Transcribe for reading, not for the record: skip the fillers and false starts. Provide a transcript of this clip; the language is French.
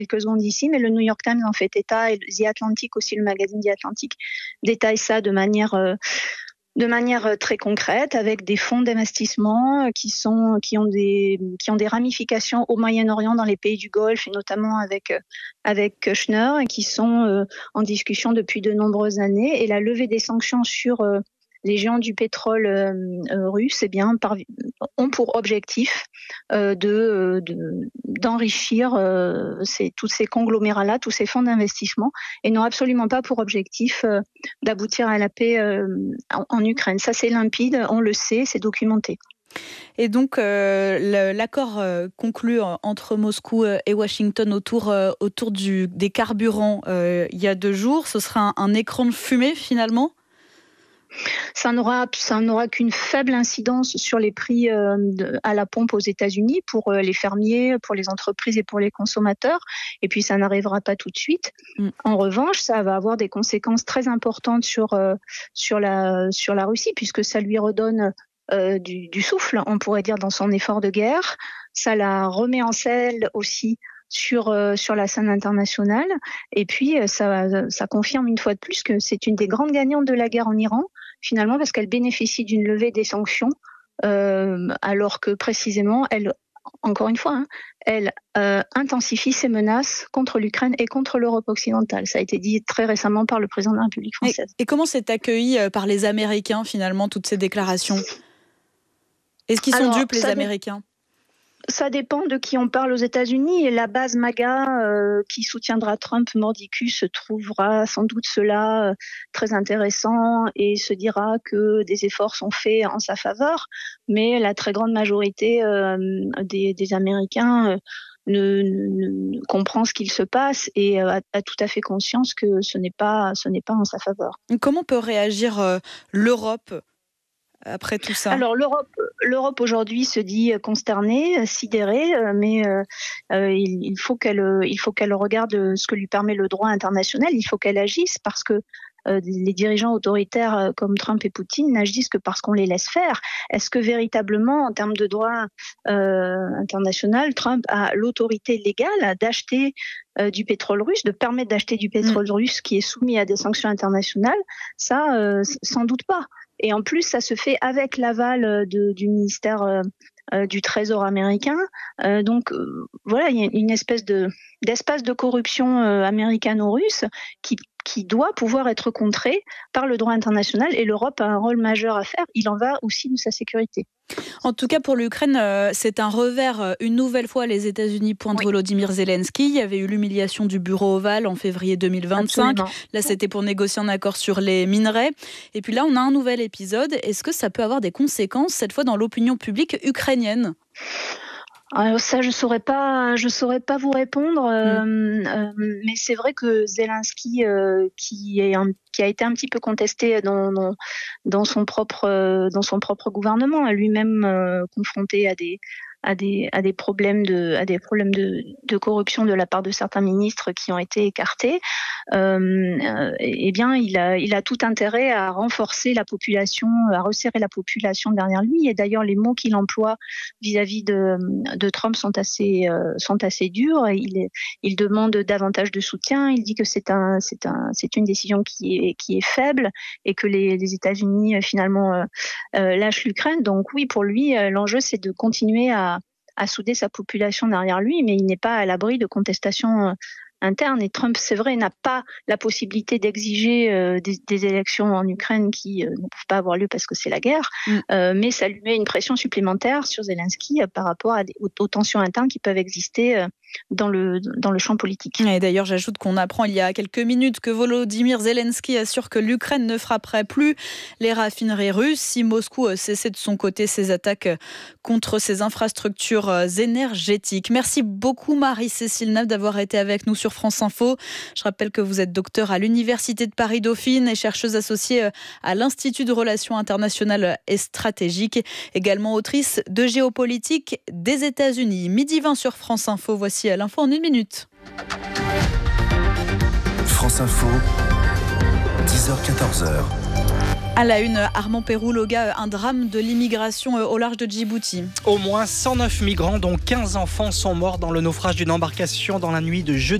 quelques secondes ici, mais le New York Times en fait état, et The Atlantic aussi, le magazine The Atlantic, détaille ça de manière très concrète, avec des fonds d'investissement qui ont des ramifications au Moyen-Orient, dans les pays du Golfe, et notamment avec Kushner, et qui sont en discussion depuis de nombreuses années. Et la levée des sanctions sur les géants du pétrole russe, ont pour objectif d'enrichir tous ces conglomérats-là, tous ces fonds d'investissement, et n'ont absolument pas pour objectif d'aboutir à la paix en Ukraine. Ça, c'est limpide, on le sait, c'est documenté. Et donc, l'accord conclu entre Moscou et Washington autour des carburants il y a 2 jours, ce sera un écran de fumée finalement ? Ça n'aura qu'une faible incidence sur les prix à la pompe aux États-Unis pour les fermiers, pour les entreprises et pour les consommateurs. Et puis, ça n'arrivera pas tout de suite. En revanche, ça va avoir des conséquences très importantes sur la Russie, puisque ça lui redonne du souffle, on pourrait dire, dans son effort de guerre. Ça la remet en selle aussi sur la scène internationale. Et puis, ça confirme une fois de plus que c'est une des grandes gagnantes de la guerre en Iran, finalement, parce qu'elle bénéficie d'une levée des sanctions, alors que précisément, elle, encore une fois, elle intensifie ses menaces contre l'Ukraine et contre l'Europe occidentale. Ça a été dit très récemment par le président de la République française. Et comment c'est accueilli par les Américains, finalement, toutes ces déclarations ? Est-ce qu'ils sont dupes, les Américains ? Ça dépend de qui on parle aux États-Unis. Et la base MAGA qui soutiendra Trump mordicus trouvera sans doute cela très intéressant et se dira que des efforts sont faits en sa faveur. Mais la très grande majorité des Américains ne comprend ce qu'il se passe et a tout à fait conscience que ce n'est pas en sa faveur. Comment peut réagir l'Europe après tout ça ? Alors l'Europe aujourd'hui se dit consternée, sidérée, mais il faut qu'elle regarde ce que lui permet le droit international. Il faut qu'elle agisse, parce que les dirigeants autoritaires comme Trump et Poutine n'agissent que parce qu'on les laisse faire. Est-ce que véritablement, en termes de droit international, Trump a l'autorité légale d'acheter du pétrole russe, de permettre d'acheter du pétrole russe qui est soumis à des sanctions internationales ? Ça, sans doute pas. Et en plus, ça se fait avec l'aval du ministère du Trésor américain. Donc voilà, il y a une espèce d'espace de corruption américano-russe qui doit pouvoir être contré par le droit international, et l'Europe a un rôle majeur à faire. Il en va aussi de sa sécurité. En tout cas, pour l'Ukraine, c'est un revers. Une nouvelle fois, les États-Unis pointent Volodymyr Zelensky. Il y avait eu l'humiliation du bureau ovale en février 2025. Absolument. Là, c'était pour négocier un accord sur les minerais. Et puis là, on a un nouvel épisode. Est-ce que ça peut avoir des conséquences, cette fois, dans l'opinion publique ukrainienne ? Alors ça, je saurais pas vous répondre, mais c'est vrai que Zelensky, qui a été un petit peu contesté dans son propre gouvernement, a lui-même confronté à des problèmes de corruption de la part de certains ministres qui ont été écartés. Eh bien, il a tout intérêt à renforcer la population, à resserrer la population derrière lui. Et d'ailleurs, les mots qu'il emploie vis-à-vis de Trump sont assez durs. Il demande davantage de soutien. Il dit que c'est une décision qui est faible, et que les États-Unis finalement lâchent l'Ukraine. Donc oui, pour lui, l'enjeu, c'est de continuer à souder sa population derrière lui, mais il n'est pas à l'abri de contestations interne. Et Trump, c'est vrai, n'a pas la possibilité d'exiger des élections en Ukraine qui ne peuvent pas avoir lieu parce que c'est la guerre, mais ça lui met une pression supplémentaire sur Zelensky par rapport aux tensions internes qui peuvent exister dans le champ politique. Et d'ailleurs, j'ajoute qu'on apprend il y a quelques minutes que Volodymyr Zelensky assure que l'Ukraine ne frapperait plus les raffineries russes si Moscou cessait de son côté ses attaques contre ses infrastructures énergétiques. Merci beaucoup Marie-Cécile Nappe d'avoir été avec nous sur France Info. Je rappelle que vous êtes docteur à l'Université de Paris-Dauphine et chercheuse associée à l'Institut de Relations internationales et stratégiques, également autrice de géopolitique des États-Unis. 12h20 sur France Info, voici l'info en 1 minute. France Info, 10h-14h. À la une, Armand Pérou-Loga, un drame de l'immigration au large de Djibouti. Au moins 109 migrants, dont 15 enfants, sont morts dans le naufrage d'une embarcation dans la nuit de jeudi